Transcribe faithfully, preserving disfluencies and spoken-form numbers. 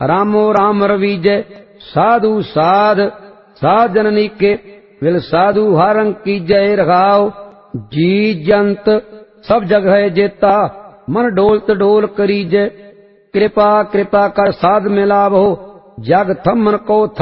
रामो राम रवीजय साधु साध साध जननीके विल साधु हारंग की जय रघाओ जी जंत सब जगह जेता मन डोलत डोल करी जय कृपा कृपा कर साध मिलावो जग थमन को था